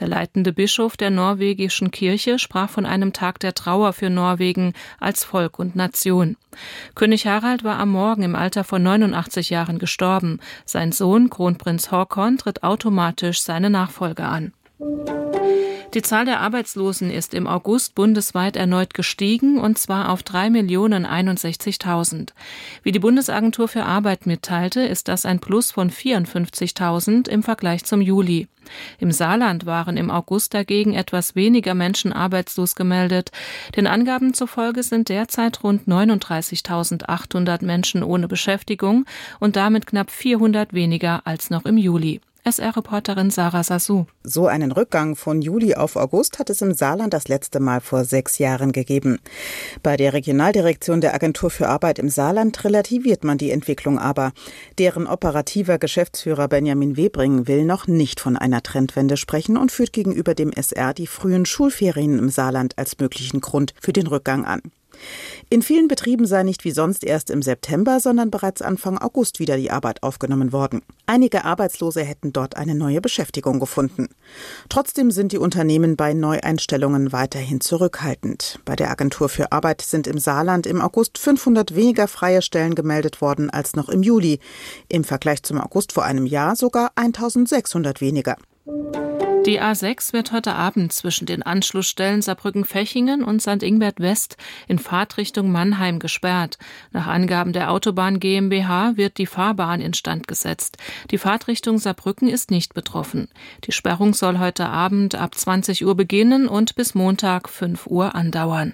Der leitende Bischof der norwegischen Kirche sprach von einem Tag der Trauer für Norwegen als Volk und Nation. König Harald war am Morgen im Alter von 89 Jahren gestorben. Sein Sohn, Kronprinz Haakon, tritt automatisch seine Nachfolge an. Die Zahl der Arbeitslosen ist im August bundesweit erneut gestiegen, und zwar auf 3.061.000. Wie die Bundesagentur für Arbeit mitteilte, ist das ein Plus von 54.000 im Vergleich zum Juli. Im Saarland waren im August dagegen etwas weniger Menschen arbeitslos gemeldet. Den Angaben zufolge sind derzeit rund 39.800 Menschen ohne Beschäftigung und damit knapp 400 weniger als noch im Juli. SR-Reporterin Sarah Sassou. So einen Rückgang von Juli auf August hat es im Saarland das letzte Mal vor 6 Jahren gegeben. Bei der Regionaldirektion der Agentur für Arbeit im Saarland relativiert man die Entwicklung aber. Deren operativer Geschäftsführer Benjamin Webring will noch nicht von einer Trendwende sprechen und führt gegenüber dem SR die frühen Schulferien im Saarland als möglichen Grund für den Rückgang an. In vielen Betrieben sei nicht wie sonst erst im September, sondern bereits Anfang August wieder die Arbeit aufgenommen worden. Einige Arbeitslose hätten dort eine neue Beschäftigung gefunden. Trotzdem sind die Unternehmen bei Neueinstellungen weiterhin zurückhaltend. Bei der Agentur für Arbeit sind im Saarland im August 500 weniger freie Stellen gemeldet worden als noch im Juli. Im Vergleich zum August vor einem Jahr sogar 1.600 weniger. Die A6 wird heute Abend zwischen den Anschlussstellen Saarbrücken-Fechingen und St. Ingbert West in Fahrtrichtung Mannheim gesperrt. Nach Angaben der Autobahn GmbH wird die Fahrbahn instand gesetzt. Die Fahrtrichtung Saarbrücken ist nicht betroffen. Die Sperrung soll heute Abend ab 20 Uhr beginnen und bis Montag 5 Uhr andauern.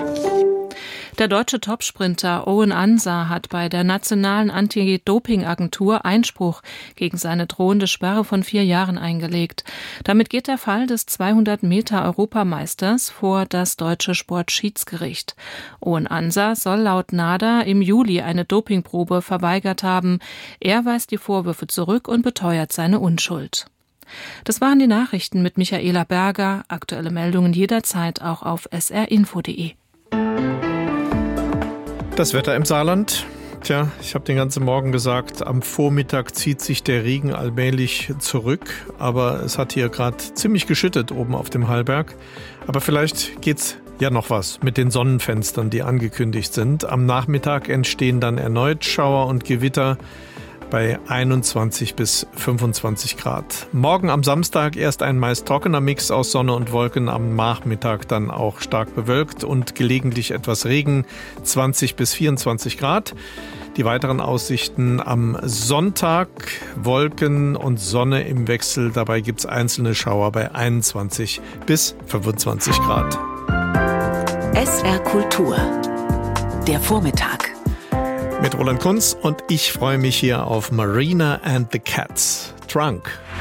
Der deutsche Topsprinter Owen Ansah hat bei der Nationalen Anti-Doping-Agentur Einspruch gegen seine drohende Sperre von 4 Jahren eingelegt. Damit geht der Fall des 200-Meter-Europameisters vor das deutsche Sportschiedsgericht. Owen Ansah soll laut NADA im Juli eine Dopingprobe verweigert haben. Er weist die Vorwürfe zurück und beteuert seine Unschuld. Das waren die Nachrichten mit Michaela Berger. Aktuelle Meldungen jederzeit auch auf srinfo.de. Das Wetter im Saarland. Tja, ich habe den ganzen Morgen gesagt, am Vormittag zieht sich der Regen allmählich zurück. Aber es hat hier gerade ziemlich geschüttet oben auf dem Hallberg. Aber vielleicht geht's ja noch was mit den Sonnenfenstern, die angekündigt sind. Am Nachmittag entstehen dann erneut Schauer und Gewitter bei 21 bis 25 Grad. Morgen am Samstag erst ein meist trockener Mix aus Sonne und Wolken, am Nachmittag dann auch stark bewölkt und gelegentlich etwas Regen, 20 bis 24 Grad. Die weiteren Aussichten am Sonntag, Wolken und Sonne im Wechsel. Dabei gibt es einzelne Schauer bei 21 bis 25 Grad. SR Kultur, der Vormittag. Mit Roland Kunz und ich freue mich hier auf Marina and the Cats. Drunk.